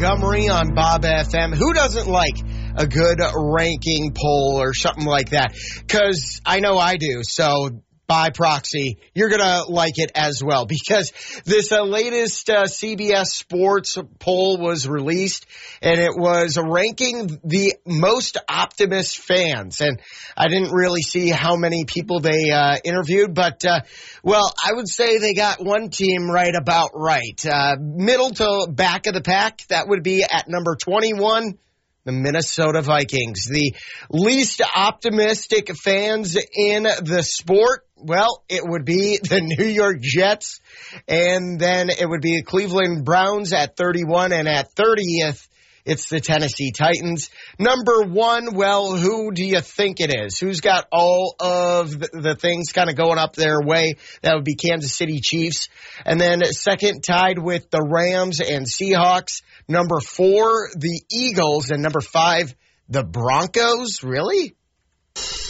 Montgomery on Bob FM. Who doesn't like a good ranking poll or something like that? Because I know I do. So by proxy, you're going to like it as well, because this latest CBS Sports poll was released, and it was ranking the most optimist fans. And I didn't really see how many people they interviewed, but, well, I would say they got one team right about right. Middle to back of the pack, that would be at number 21. The Minnesota Vikings, the least optimistic fans in the sport. Well, it would be the New York Jets, and then it would be the Cleveland Browns at 31, and at 30th, it's the Tennessee Titans. Number one, well, who do you think it is? Who's got all of the things kind of going up their way? That would be Kansas City Chiefs. And then second, tied with the Rams and Seahawks. Number 4, the Eagles. And number 5, the Broncos. Really?